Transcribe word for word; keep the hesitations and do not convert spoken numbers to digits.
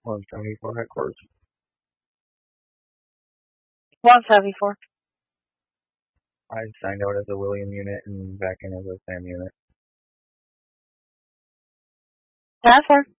one seventy-four headquarters. one seventy-four. I signed out as a William unit and back in as a Sam unit. That's fine.